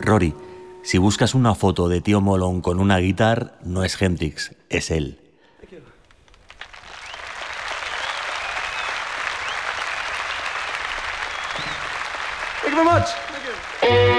Rory, si buscas una foto de Tío Molón con una guitarra, no es Hendrix, es él. Thank you. Thank you very much. Thank you.